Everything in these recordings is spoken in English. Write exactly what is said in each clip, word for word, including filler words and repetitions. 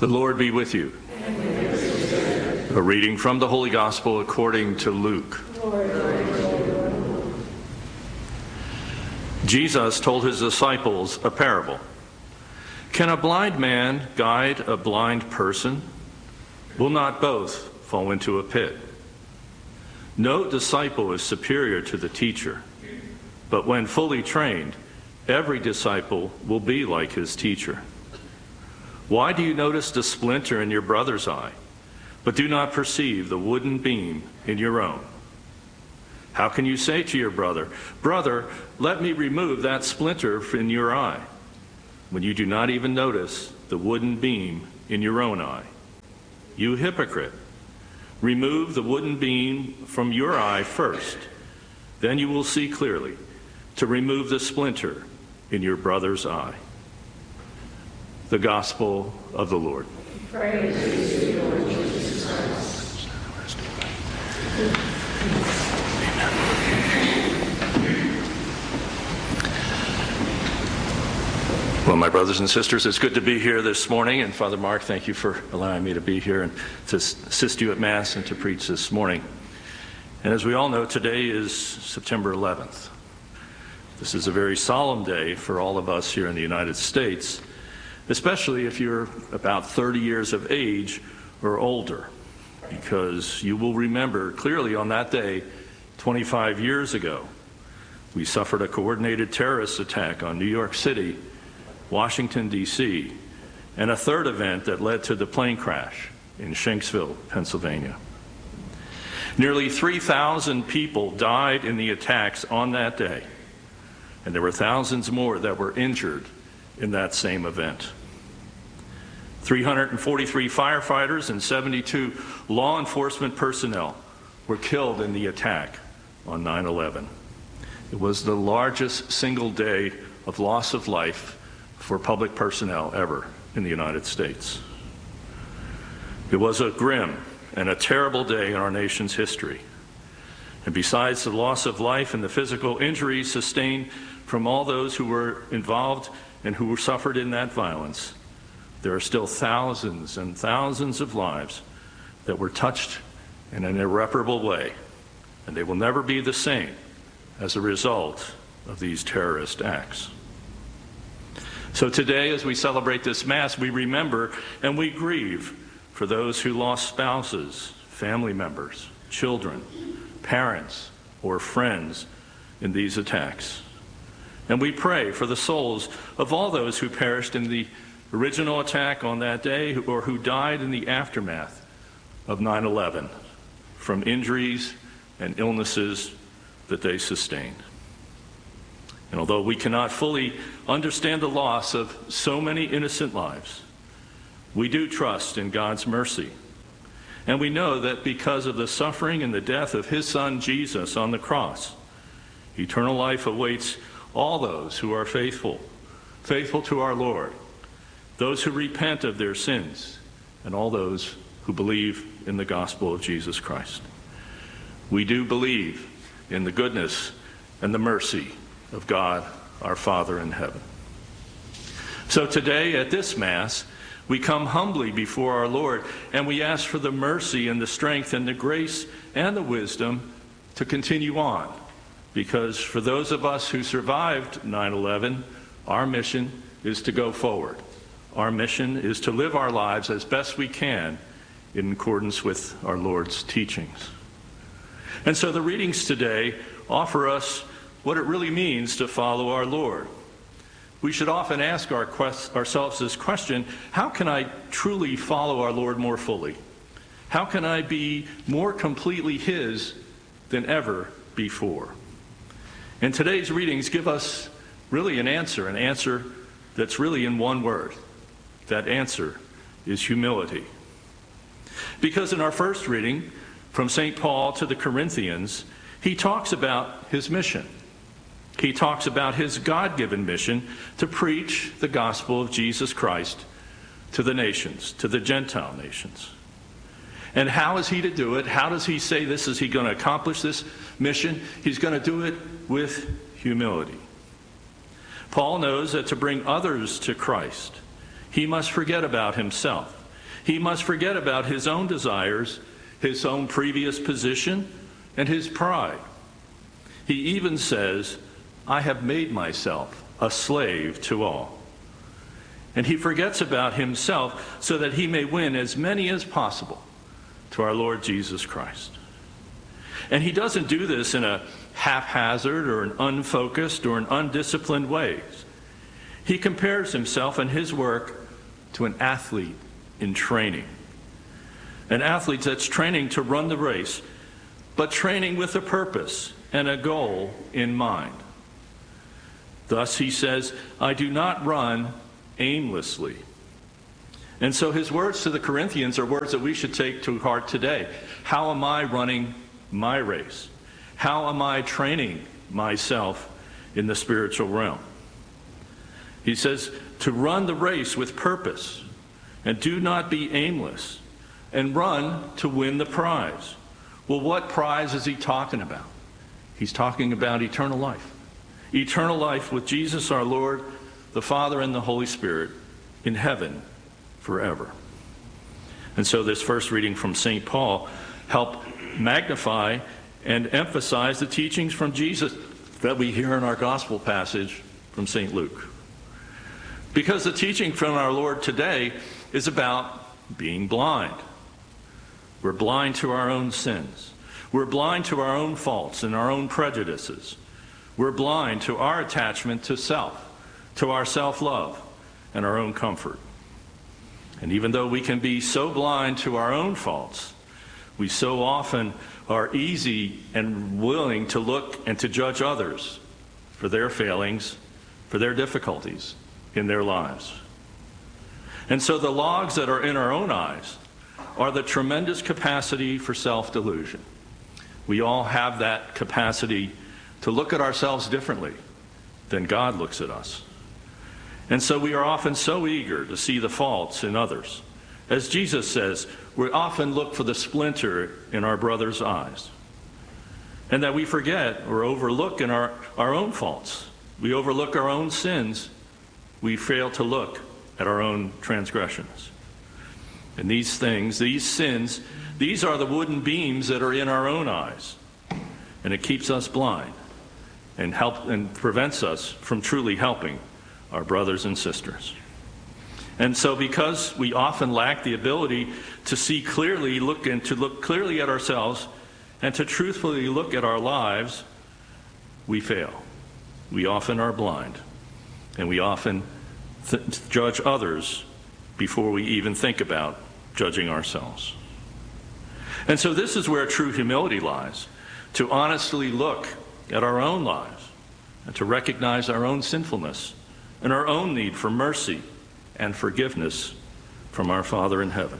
The Lord be with you. And with your A reading from the Holy Gospel according to Luke. Lord. Jesus told his disciples a parable. Can a blind man guide a blind person? Will not both fall into a pit? No disciple is superior to the teacher, but when fully trained, every disciple will be like his teacher. Why do you notice the splinter in your brother's eye, but do not perceive the wooden beam in your own? How can you say to your brother, "Brother, let me remove that splinter in your eye," when you do not even notice the wooden beam in your own eye? You hypocrite! Remove the wooden beam from your eye first, then you will see clearly to remove the splinter in your brother's eye. The Gospel of the Lord. Praise to you, Lord Jesus Christ. Well, my brothers and sisters, it's good to be here this morning. And Father Mark, thank you for allowing me to be here and to assist you at Mass and to preach this morning. And as we all know, today is September eleventh. This is a very solemn day for all of us here in the United States, especially if you're about thirty years of age or older, because you will remember clearly on that day, twenty-five years ago, we suffered a coordinated terrorist attack on New York City, Washington, D C, and a third event that led to the plane crash in Shanksville, Pennsylvania. Nearly three thousand people died in the attacks on that day, and there were thousands more that were injured in that same event. three hundred forty-three firefighters and seventy-two law enforcement personnel were killed in the attack on nine eleven. It was the largest single day of loss of life for public personnel ever in the United States. It was a grim and a terrible day in our nation's history. And besides the loss of life and the physical injuries sustained from all those who were involved and who suffered in that violence, there are still thousands and thousands of lives that were touched in an irreparable way, and they will never be the same as a result of these terrorist acts. So today, as we celebrate this Mass, we remember and we grieve for those who lost spouses, family members, children, parents, or friends in these attacks. And we pray for the souls of all those who perished in the original attack on that day or who died in the aftermath of nine eleven from injuries and illnesses that they sustained. And although we cannot fully understand the loss of so many innocent lives, we do trust in God's mercy. And we know that because of the suffering and the death of his Son Jesus on the cross, eternal life awaits all those who are faithful, faithful to our Lord, those who repent of their sins, and all those who believe in the gospel of Jesus Christ. We do believe in the goodness and the mercy of God, our Father in heaven. So today at this Mass, we come humbly before our Lord, and we ask for the mercy and the strength and the grace and the wisdom to continue on. Because for those of us who survived nine eleven, our mission is to go forward. Our mission is to live our lives as best we can in accordance with our Lord's teachings. And so the readings today offer us what it really means to follow our Lord. We should often ask our quest, ourselves this question: how can I truly follow our Lord more fully? How can I be more completely his than ever before? And today's readings give us really an answer, an answer that's really in one word. That answer is humility. Because in our first reading from Saint Paul to the Corinthians, he talks about his mission. He talks about his God-given mission to preach the gospel of Jesus Christ to the nations, to the Gentile nations. And how is he to do it? How does he say this? Is he going to accomplish this mission? He's going to do it with humility. Paul knows that to bring others to Christ, he must forget about himself He must forget about his own desires, his own previous position, and his pride. He even says, I have made myself a slave to all. And he forgets about himself so that he may win as many as possible to our Lord Jesus Christ. And he doesn't do this in a haphazard or an unfocused or an undisciplined way. He compares himself and his work to an athlete in training. An athlete that's training to run the race, but training with a purpose and a goal in mind. Thus he says, I do not run aimlessly. And so his words to the Corinthians are words that we should take to heart today. How am I running my race? How am I training myself in the spiritual realm? He says to run the race with purpose and do not be aimless and run to win the prize. Well, what prize is he talking about? He's talking about eternal life. Eternal life with Jesus our Lord, the Father and the Holy Spirit in heaven forever. And so this first reading from Saint Paul helped magnify and emphasize the teachings from Jesus that we hear in our gospel passage from Saint Luke. Because the teaching from our Lord today is about being blind. We're blind to our own sins. We're blind to our own faults and our own prejudices. We're blind to our attachment to self, to our self-love and our own comfort. And even though we can be so blind to our own faults, we so often are easy and willing to look and to judge others for their failings, for their difficulties in their lives. And so the logs that are in our own eyes are the tremendous capacity for self-delusion. We all have that capacity to look at ourselves differently than God looks at us. And so we are often so eager to see the faults in others. As Jesus says, we often look for the splinter in our brother's eyes. And that we forget or overlook in our, our own faults. We overlook our own sins. We fail to look at our own transgressions. And these things, these sins, these are the wooden beams that are in our own eyes. And it keeps us blind and help and prevents us from truly helping our brothers and sisters. And so because we often lack the ability to see clearly, look and to look clearly at ourselves and to truthfully look at our lives, we fail. We often are blind. And we often th- judge others before we even think about judging ourselves. And so this is where true humility lies, to honestly look at our own lives and to recognize our own sinfulness and our own need for mercy and forgiveness from our Father in heaven.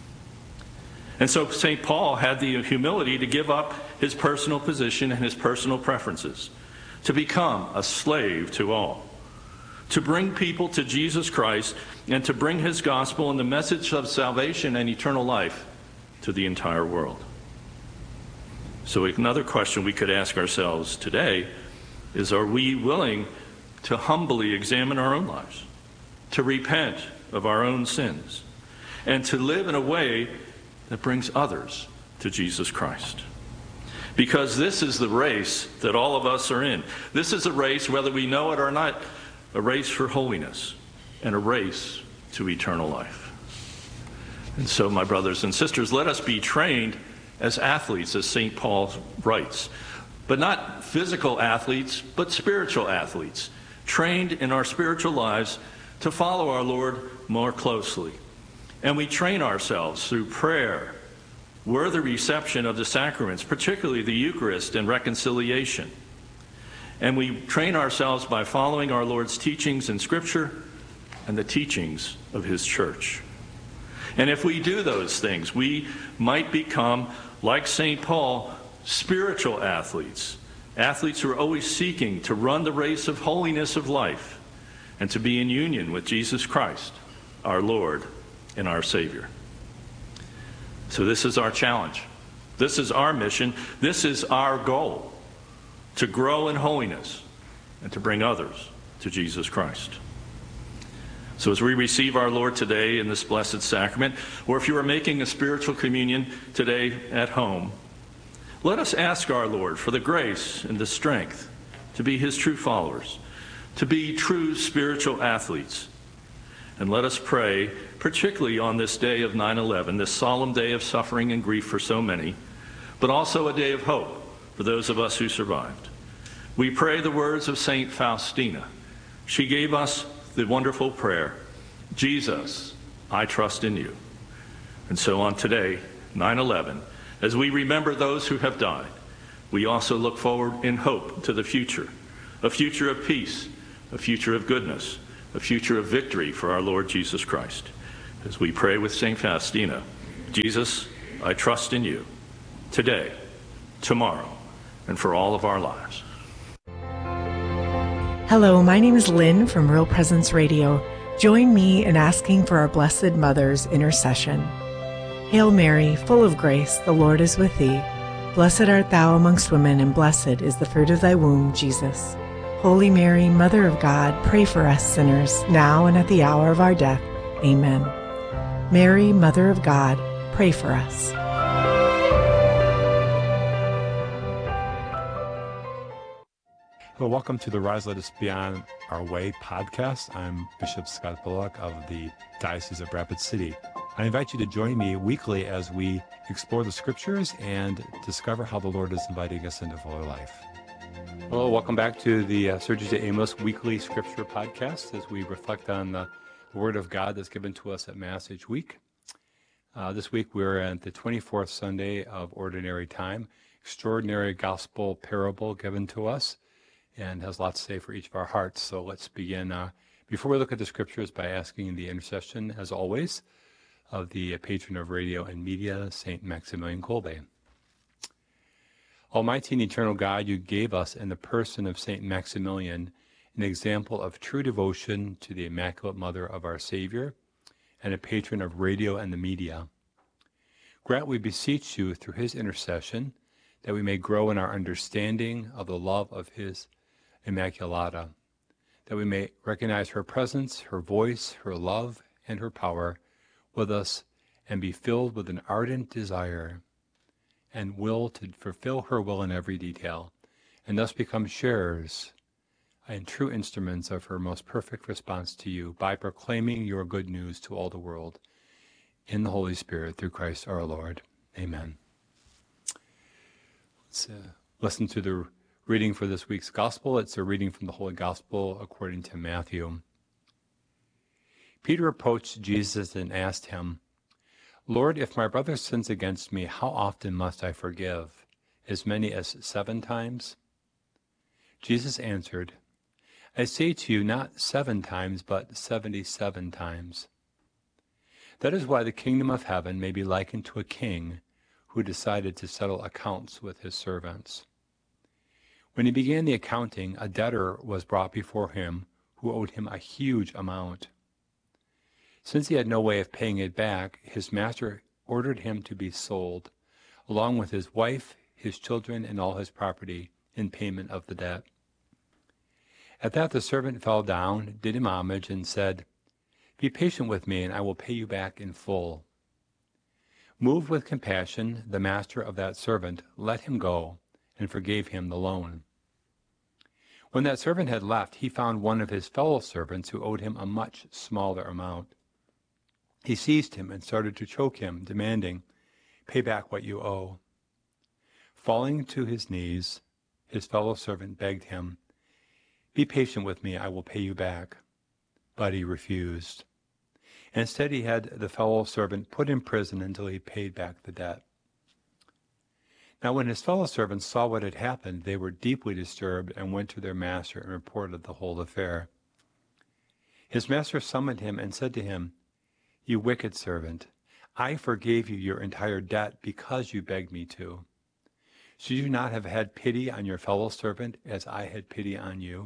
And so Saint Paul had the humility to give up his personal position and his personal preferences, to become a slave to all, to bring people to Jesus Christ and to bring his gospel and the message of salvation and eternal life to the entire world. So another question we could ask ourselves today is, are we willing to humbly examine our own lives, to repent of our own sins, and to live in a way that brings others to Jesus Christ? Because this is the race that all of us are in. This is a race, whether we know it or not, a race for holiness and a race to eternal life. And so, my brothers and sisters, let us be trained as athletes, as Saint Paul writes. But not physical athletes, but spiritual athletes, trained in our spiritual lives to follow our Lord more closely. And we train ourselves through prayer, worthy reception of the sacraments, particularly the Eucharist and reconciliation. And we train ourselves by following our Lord's teachings in Scripture and the teachings of his church. And if we do those things, we might become, like Saint Paul, spiritual athletes, athletes who are always seeking to run the race of holiness of life and to be in union with Jesus Christ, our Lord and our Savior. So this is our challenge. This is our mission. This is our goal, to grow in holiness and to bring others to Jesus Christ. So as we receive our Lord today in this blessed sacrament, or if you are making a spiritual communion today at home, let us ask our Lord for the grace and the strength to be his true followers, to be true spiritual athletes. And let us pray, particularly on this day of nine eleven, this solemn day of suffering and grief for so many, but also a day of hope for those of us who survived. We pray the words of Saint Faustina. She gave us the wonderful prayer, Jesus, I trust in you. And so on today, nine eleven, as we remember those who have died, we also look forward in hope to the future, a future of peace, a future of goodness, a future of victory for our Lord Jesus Christ. As we pray with Saint Faustina, Jesus, I trust in you, today, tomorrow, and for all of our lives. Hello, my name is Lynn from Real Presence Radio. Join me in asking for our Blessed Mother's intercession. Hail Mary, full of grace, the Lord is with thee. Blessed art thou amongst women, and blessed is the fruit of thy womb, Jesus. Holy Mary, Mother of God, pray for us sinners, now and at the hour of our death. Amen. Mary, Mother of God, pray for us. Well, welcome to the Rise Let Us Be On Our Way podcast. I'm Bishop Scott Bullock of the Diocese of Rapid City. I invite you to join me weekly as we explore the scriptures and discover how the Lord is inviting us into fuller life. Hello, welcome back to the uh, Surgery to Amos weekly scripture podcast as we reflect on the, the Word of God that's given to us at Mass each week. Uh, this week we're at the twenty-fourth Sunday of Ordinary Time, extraordinary gospel parable given to us, and has lots to say for each of our hearts. So let's begin, uh, before we look at the scriptures, by asking the intercession, as always, of the patron of radio and media, Saint Maximilian Kolbe. Almighty and eternal God, you gave us in the person of Saint Maximilian an example of true devotion to the Immaculate Mother of our Savior and a patron of radio and the media. Grant, we beseech you, through his intercession, that we may grow in our understanding of the love of his Immaculata, that we may recognize her presence, her voice, her love, and her power with us, and be filled with an ardent desire and will to fulfill her will in every detail, and thus become sharers and true instruments of her most perfect response to you by proclaiming your good news to all the world in the Holy Spirit through Christ our Lord. Amen. Let's uh, listen to the reading for this week's Gospel. It's a reading from the Holy Gospel according to Matthew. Peter approached Jesus and asked him, Lord, if my brother sins against me, how often must I forgive? As many as seven times? Jesus answered, I say to you, not seven times, but seventy-seven times. That is why the kingdom of heaven may be likened to a king who decided to settle accounts with his servants. When he began the accounting, a debtor was brought before him who owed him a huge amount. Since he had no way of paying it back, his master ordered him to be sold, along with his wife, his children, and all his property, in payment of the debt. At that the servant fell down, did him homage, and said, Be patient with me, and I will pay you back in full. Moved with compassion, the master of that servant let him go, and forgave him the loan. When that servant had left, he found one of his fellow servants who owed him a much smaller amount. He seized him and started to choke him, demanding, Pay back what you owe. Falling to his knees, his fellow servant begged him, Be patient with me, I will pay you back. But he refused. Instead, he had the fellow servant put in prison until he paid back the debt. Now when his fellow servants saw what had happened, they were deeply disturbed and went to their master and reported the whole affair. His master summoned him and said to him, You wicked servant, I forgave you your entire debt because you begged me to. Should you not have had pity on your fellow servant as I had pity on you?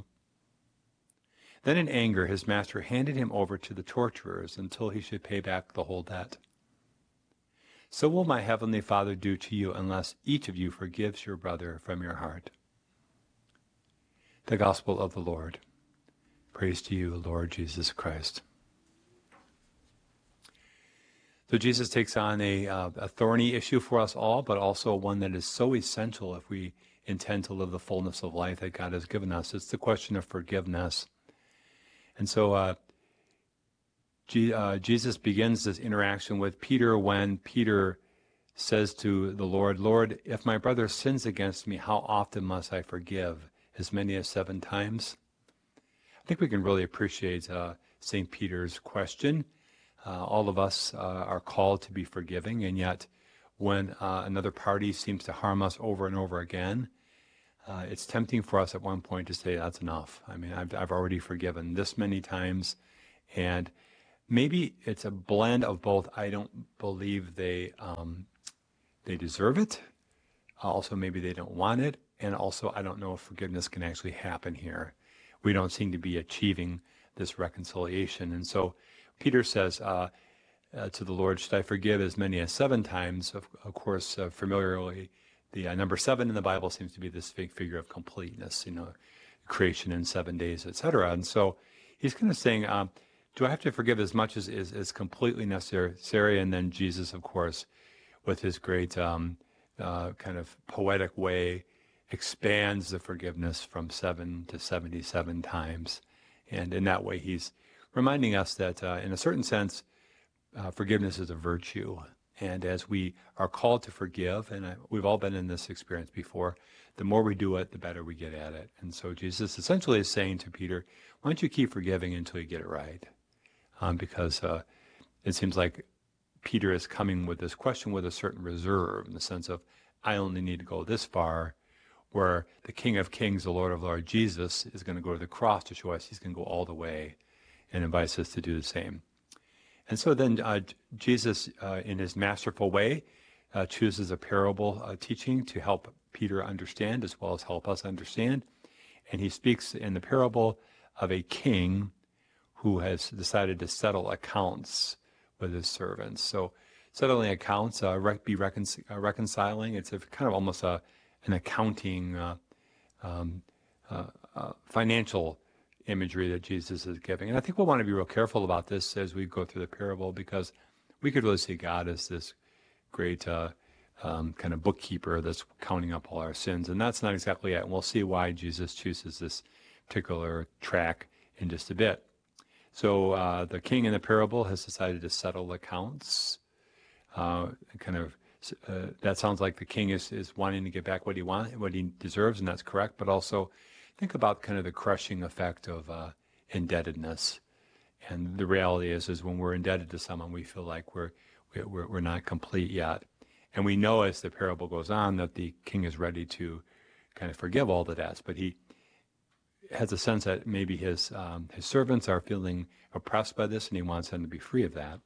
Then in anger his master handed him over to the torturers until he should pay back the whole debt. So will my heavenly Father do to you unless each of you forgives your brother from your heart. The Gospel of the Lord. Praise to you, Lord Jesus Christ. So Jesus takes on a, uh, a thorny issue for us all, but also one that is so essential if we intend to live the fullness of life that God has given us. It's the question of forgiveness. And so uh, G- uh, Jesus begins this interaction with Peter when Peter says to the Lord, Lord, if my brother sins against me, how often must I forgive? As many as seven times? I think we can really appreciate uh, Saint Peter's question. Uh, all of us uh, are called to be forgiving, and yet when uh, another party seems to harm us over and over again, uh, it's tempting for us at one point to say, that's enough. I mean, I've, I've already forgiven this many times, and maybe it's a blend of both. I don't believe they um, they deserve it. Also, maybe they don't want it, and also I don't know if forgiveness can actually happen here. We don't seem to be achieving this reconciliation. And so Peter says uh, uh, to the Lord, should I forgive as many as seven times? Of, of course, uh, familiarly, the uh, number seven in the Bible seems to be this fig- figure of completeness, you know, creation in seven days, et cetera. And so he's kind of saying, um, do I have to forgive as much as is, is completely necessary? And then Jesus, of course, with his great um, uh, kind of poetic way, expands the forgiveness from seven to seventy-seven times. And in that way, he's reminding us that uh, in a certain sense, uh, forgiveness is a virtue. And as we are called to forgive, and I, we've all been in this experience before, the more we do it, the better we get at it. And so Jesus essentially is saying to Peter, why don't you keep forgiving until you get it right? Um, because uh, it seems like Peter is coming with this question with a certain reserve, in the sense of, I only need to go this far, where the King of Kings, the Lord of Lords, Jesus, is going to go to the cross to show us he's going to go all the way and invites us to do the same. And so then uh, Jesus, uh, in his masterful way, uh, chooses a parable uh, teaching to help Peter understand as well as help us understand. And he speaks in the parable of a king who has decided to settle accounts with his servants. So settling accounts, uh, rec- be recon- uh, reconciling, it's a kind of almost a, an accounting, uh, um, uh, uh, financial imagery that Jesus is giving. And I think we'll want to be real careful about this as we go through the parable, because we could really see God as this great uh, um, kind of bookkeeper that's counting up all our sins. And that's not exactly it. And we'll see why Jesus chooses this particular track in just a bit. So uh, the king in the parable has decided to settle accounts. Uh, kind of uh, that sounds like the king is, is wanting to get back what he wants, what he deserves, and that's correct. But also think about kind of the crushing effect of uh, indebtedness. And the reality is, is when we're indebted to someone, we feel like we're, we're, we're not complete yet. And we know as the parable goes on that the king is ready to kind of forgive all the debts, but he has a sense that maybe his, um, his servants are feeling oppressed by this and he wants them to be free of that.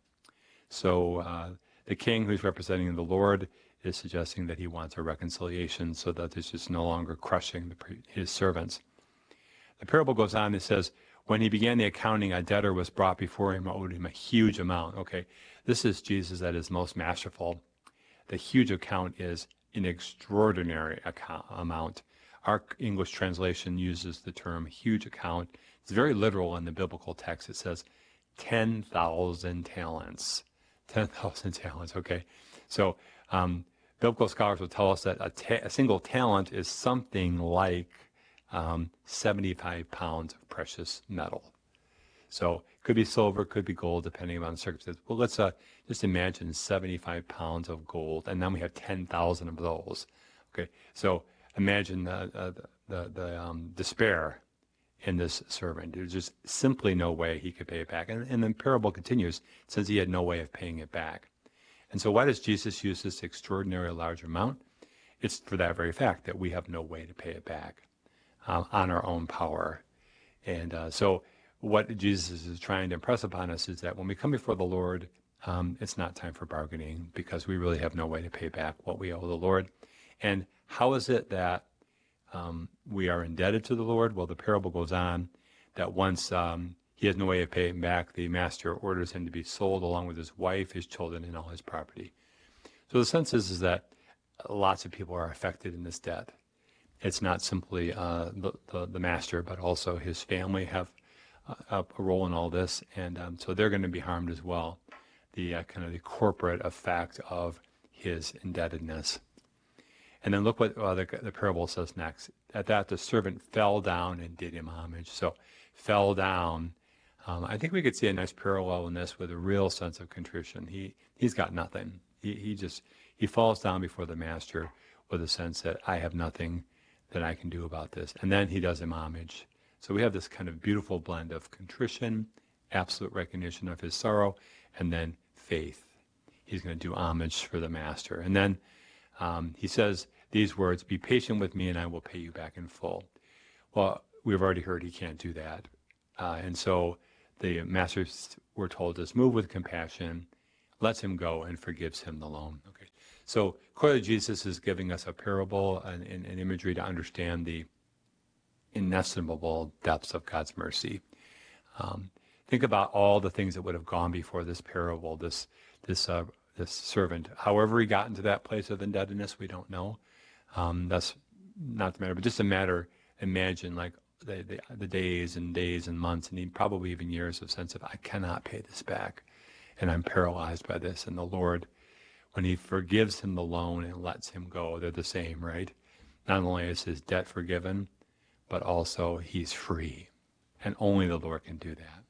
So uh, the king, who's representing the Lord, is suggesting that he wants a reconciliation so that there's just no longer crushing the, his servants. The parable goes on, it says, when he began the accounting, a debtor was brought before him, owed him a huge amount. Okay, this is Jesus at his most masterful. The huge account is an extraordinary account, amount. Our English translation uses the term huge account. It's very literal in the biblical text. It says ten thousand talents. ten thousand talents, okay? So um, biblical scholars will tell us that a, ta- a single talent is something like um, seventy-five pounds of precious metal. So it could be silver, could be gold, depending on the circumstances. Well, let's uh, just imagine seventy-five pounds of gold, and then we have ten thousand of those. Okay, so imagine the, uh, the, the, the um, despair in this servant. There's just simply no way he could pay it back. And, and the parable continues, it says he had no way of paying it back. And so why does Jesus use this extraordinary large amount? It's for that very fact that we have no way to pay it back um, on our own power. And uh, so what Jesus is trying to impress upon us is that when we come before the Lord, um, it's not time for bargaining, because we really have no way to pay back what we owe the Lord. And how is it that um, we are indebted to the Lord? Well, the parable goes on that once um, he has no way of paying back, the master orders him to be sold along with his wife, his children, and all his property. So the sense is, is that lots of people are affected in this debt. It's not simply uh, the, the, the master, but also his family have uh, a role in all this, and um, so they're going to be harmed as well. the uh, kind of the corporate effect of his indebtedness. And then look what uh, the, the parable says next. At that, the servant fell down and did him homage. So, fell down. Um, I think we could see a nice parallel in this with a real sense of contrition. He he's got nothing. He he just he falls down before the master with a sense that I have nothing that I can do about this. And then he does him homage. So we have this kind of beautiful blend of contrition, absolute recognition of his sorrow, and then faith. He's going to do homage for the master. And then um, he says these words, "Be patient with me and I will pay you back in full." Well, we've already heard he can't do that. Uh, and so the masters, we're told, is moved with compassion, lets him go, and forgives him the loan. Okay. So clearly Jesus is giving us a parable and, and, and imagery to understand the inestimable depths of God's mercy. Um, think about all the things that would have gone before this parable, this this uh, this servant. However he got into that place of indebtedness, we don't know. Um, that's not the matter, but just a matter, imagine like the, the, the days and days and months and probably even years of sense of, I cannot pay this back, and I'm paralyzed by this. And the Lord, when he forgives him the loan and lets him go, they're the same, right? Not only is his debt forgiven, but also he's free. And only the Lord can do that.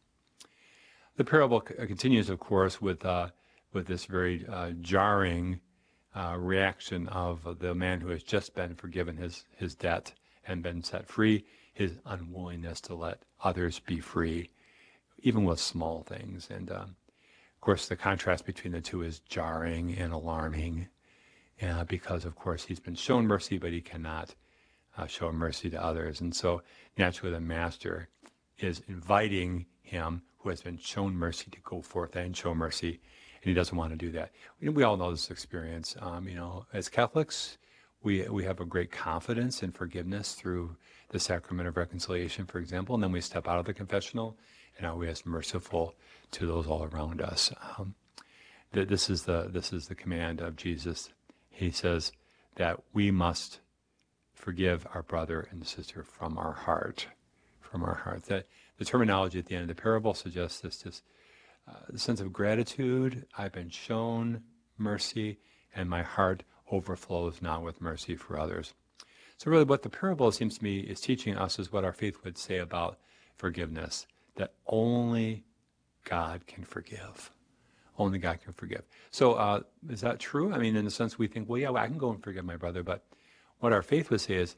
The parable c- continues, of course, with uh, with this very uh, jarring uh, reaction of the man who has just been forgiven his, his debt and been set free, his unwillingness to let others be free, even with small things. And uh, of course, the contrast between the two is jarring and alarming, uh, because, of course, he's been shown mercy, but he cannot uh, show mercy to others. And so, naturally, the master is inviting him who has been shown mercy to go forth and show mercy, and he doesn't want to do that. We, we all know this experience. Um, you know, as Catholics, we we have a great confidence in forgiveness through the sacrament of reconciliation, for example, and then we step out of the confessional, and are we as merciful to those all around us? Um, th- this is the this is the command of Jesus. He says that we must forgive our brother and sister from our heart, from our heart. That the terminology at the end of the parable suggests this, this uh, the sense of gratitude. I've been shown mercy, and my heart overflows now with mercy for others. So really what the parable seems to me is teaching us is what our faith would say about forgiveness, that only God can forgive. Only God can forgive. So uh, is that true? I mean, in the sense we think, well, yeah, well, I can go and forgive my brother, but what our faith would say is,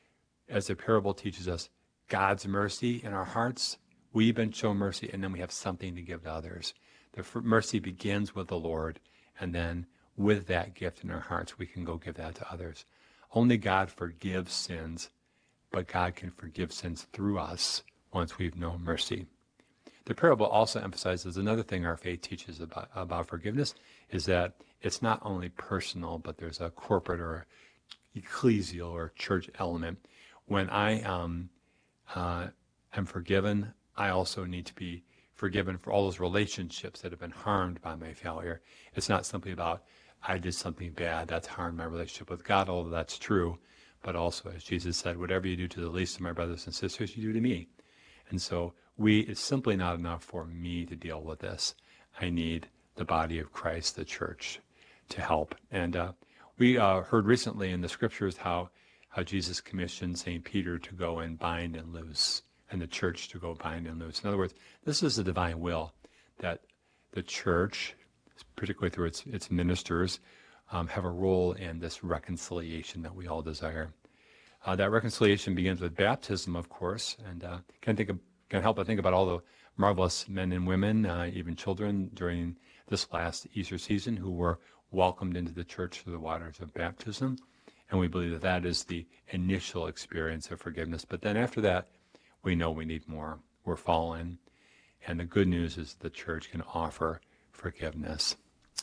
as the parable teaches us, God's mercy in our hearts, we've been shown mercy, and then we have something to give to others. The f- mercy begins with the Lord, and then with that gift in our hearts, we can go give that to others. Only God forgives sins, but God can forgive sins through us once we've known mercy. The parable also emphasizes another thing our faith teaches about, about forgiveness, is that it's not only personal, but there's a corporate or ecclesial or church element. When I um, uh, am forgiven, I also need to be forgiven for all those relationships that have been harmed by my failure. It's not simply about, I did something bad, that's harmed my relationship with God, although that's true. But also, as Jesus said, whatever you do to the least of my brothers and sisters, you do to me. And so we, it's simply not enough for me to deal with this. I need the body of Christ, the church, to help. And uh, we uh, heard recently in the scriptures how, how Jesus commissioned Saint Peter to go and bind and loose, and the church to go bind and loose. In other words, this is the divine will, that the church, particularly through its, its ministers, um, have a role in this reconciliation that we all desire. Uh, that reconciliation begins with baptism, of course, and uh, can think of, can help I think about all the marvelous men and women, uh, even children, during this last Easter season who were welcomed into the church through the waters of baptism. And we believe that that is the initial experience of forgiveness. But then after that, we know we need more. We're fallen. And the good news is the church can offer forgiveness.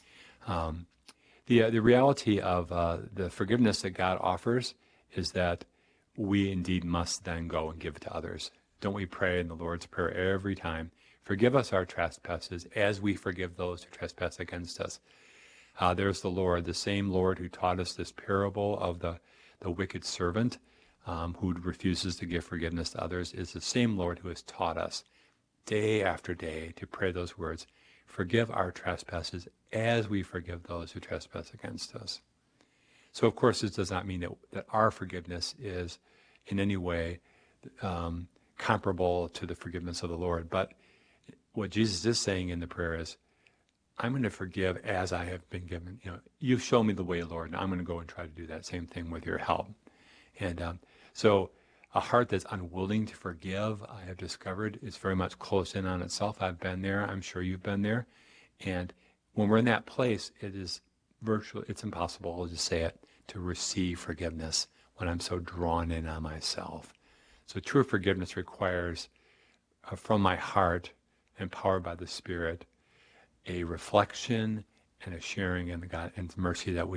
Um, the, uh, the reality of uh, the forgiveness that God offers is that we indeed must then go and give it to others. Don't we pray in the Lord's Prayer every time, forgive us our trespasses as we forgive those who trespass against us. Uh, there's the Lord, the same Lord who taught us this parable of the, the wicked servant um, who refuses to give forgiveness to others, is the same Lord who has taught us day after day to pray those words, forgive our trespasses as we forgive those who trespass against us. So, of course, this does not mean that, that our forgiveness is in any way um, comparable to the forgiveness of the Lord. But what Jesus is saying in the prayer is, I'm going to forgive as I have been given. You know, you've shown me the way, Lord, and I'm going to go and try to do that same thing with your help. And um, so a heart that's unwilling to forgive, I have discovered, is very much closed in on itself. I've been there. I'm sure you've been there. And when we're in that place, it is virtually, it's impossible, I'll just say it, to receive forgiveness when I'm so drawn in on myself. So true forgiveness requires, uh, from my heart, empowered by the Spirit, a reflection and a sharing in the God and mercy that we